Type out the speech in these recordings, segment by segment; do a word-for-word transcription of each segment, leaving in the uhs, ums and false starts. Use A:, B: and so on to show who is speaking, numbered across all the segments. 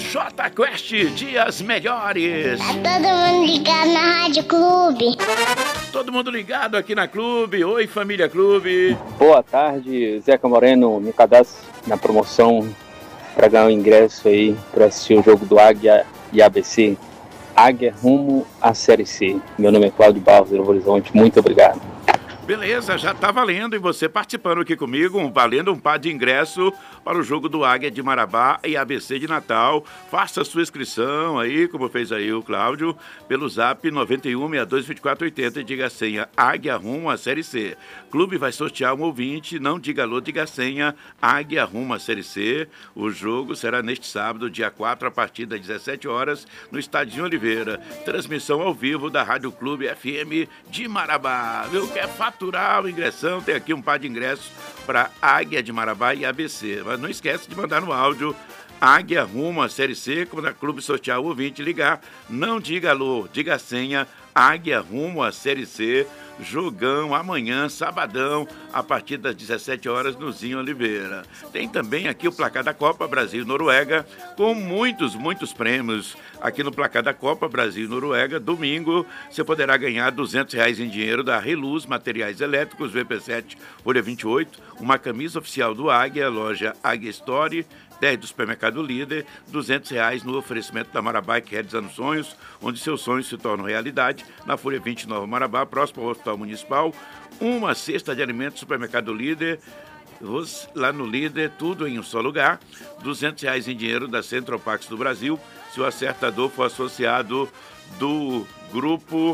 A: J Quest, dias melhores.
B: Tá todo mundo ligado na Rádio Clube.
A: Todo mundo ligado aqui na Clube. Oi, família Clube.
C: Boa tarde, Zeca Moreno. Me cadastro na promoção para ganhar um ingresso aí para assistir o jogo do Águia e A B C. Águia rumo à Série C. Meu nome é Cláudio Barros, de Novo Horizonte. Muito obrigado.
A: Beleza, já tá valendo, e você participando aqui comigo, um, valendo um par de ingresso para o jogo do Águia de Marabá e A B C de Natal. Faça a sua inscrição aí, como fez aí o Cláudio, pelo zap nove um seis dois dois quatro oito zero e diga a senha Águia rumo à Série C. Clube vai sortear um ouvinte, não diga alô, diga a senha Águia rumo à Série C. O jogo será neste sábado, dia quatro, a partir das dezessete horas, no Estádio Oliveira. Transmissão ao vivo da Rádio Clube F M de Marabá. Viu? Quer faturar o ingressão? Tem aqui um par de ingressos para Águia de Marabá e A B C. Mas não esquece de mandar no áudio Águia rumo à Série C, quando a Clube sortear o ouvinte ligar. Não diga alô, diga a senha Águia rumo à Série C. Jogão amanhã, sabadão, a partir das dezessete horas no Zinho Oliveira. Tem também aqui o placar da Copa Brasil-Noruega, com muitos, muitos prêmios. Aqui no placar da Copa Brasil-Noruega, domingo, você poderá ganhar duzentos reais em dinheiro da Reluz Materiais Elétricos, V P sete, folha vinte e oito, uma camisa oficial do Águia, loja Águia Store, dez do Supermercado Líder, duzentos reais no oferecimento da Marabá, que realizando sonhos, onde seus sonhos se tornam realidade, na Folha vinte e nove Marabá, próximo ao Hospital Municipal, uma cesta de alimentos Supermercado Líder, lá no Líder, tudo em um só lugar, duzentos reais em dinheiro da Central Pax do Brasil, se o acertador for associado do grupo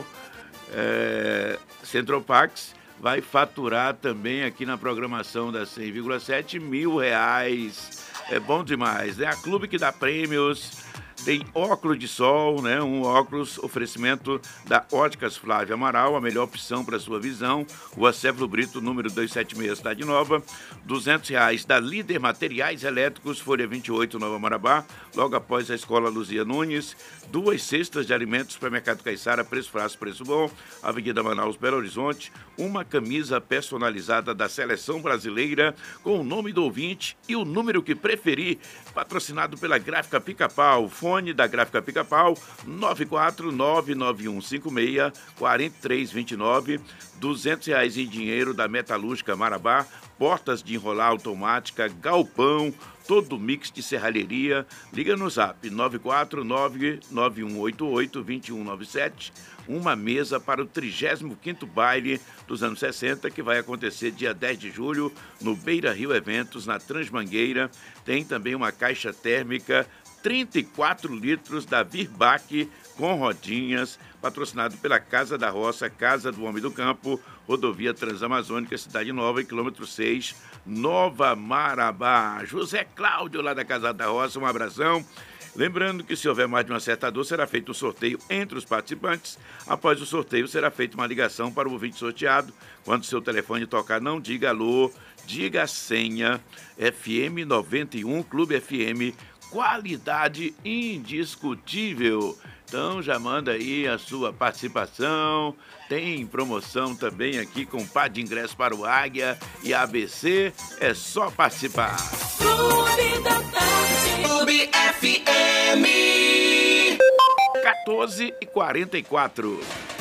A: é, Central Pax, vai faturar também aqui na programação da cem vírgula sete mil reais. É bom demais, né? A Clube que dá prêmios, tem óculos de sol, né? Um óculos, oferecimento da Óticas Flávio Amaral, a melhor opção para sua visão. Rua Céfalo Brito, número duzentos e setenta e seis, Cidade Nova. duzentos reais da Líder Materiais Elétricos, Folha vinte e oito, Nova Marabá, logo após a Escola Luzia Nunes. Duas cestas de alimentos, Supermercado Caiçara, preço fácil, preço bom. Avenida Manaus, Belo Horizonte. Uma camisa personalizada da Seleção Brasileira, com o nome do ouvinte e o número que preferir, patrocinado pela Gráfica Pica-Pau. Fone da Gráfica Pica-Pau, nove quatro nove nove um cinco seis quatro três dois nove, duzentos reais em dinheiro da Metalúrgica Marabá, portas de enrolar automática, galpão, todo mix de serralheria. Liga no zap nove quatro nove nove um oito oito dois um nove sete, uma mesa para o trigésimo quinto baile dos anos sessenta, que vai acontecer dia dez de julho no Beira Rio Eventos, na Transmangueira. Tem também uma caixa térmica trinta e quatro litros da Virbac com rodinhas, patrocinado pela Casa da Roça, Casa do Homem do Campo, Rodovia Transamazônica, Cidade Nova, em quilômetro seis, Nova Marabá. José Cláudio, lá da Casa da Roça, um abração. Lembrando que se houver mais de um acertador, será feito um sorteio entre os participantes. Após o sorteio, será feita uma ligação para o ouvinte sorteado. Quando seu telefone tocar, não diga alô, diga a senha F M noventa e um, Clube F M, qualidade indiscutível. Então já manda aí a sua participação. Tem promoção também aqui com par de ingresso para o Águia e A B C. É só participar.
D: Clube da Tarde. Clube F M.
A: quatorze e quarenta e quatro.